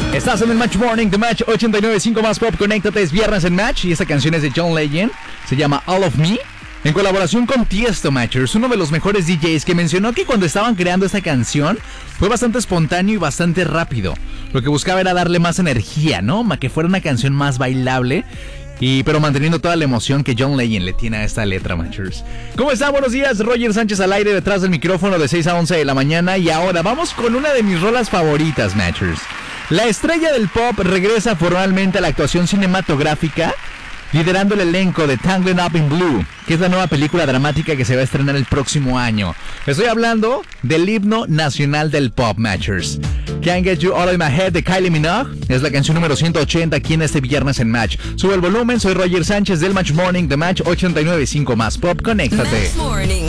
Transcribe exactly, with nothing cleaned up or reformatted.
Estás en el Match Morning, The Match ochenta y nueve punto cinco más Pop. Conéctate, es viernes en Match y esta canción es de John Legend. Se llama All of Me, en colaboración con Tiesto, Matchers, uno de los mejores D Js, que mencionó que cuando estaban creando esta canción fue bastante espontáneo y bastante rápido. Lo que buscaba era darle más energía, ¿no? Que fuera una canción más bailable. Y, pero manteniendo toda la emoción que John Legend le tiene a esta letra, Matchers. ¿Cómo están? Buenos días, Roger Sánchez al aire detrás del micrófono de seis a once de la mañana. Y ahora vamos con una de mis rolas favoritas, Matchers. La estrella del pop regresa formalmente a la actuación cinematográfica, liderando el elenco de Tangled Up in Blue, que es la nueva película dramática que se va a estrenar el próximo año. Estoy hablando del himno nacional del pop, Matchers. Can't Get You Out of My Head de Kylie Minogue es la canción número ciento ochenta aquí en este viernes en Match. Sube el volumen, soy Roger Sánchez del Match Morning, de Match ochenta y nueve punto cinco más Pop. Conéctate. Match Morning.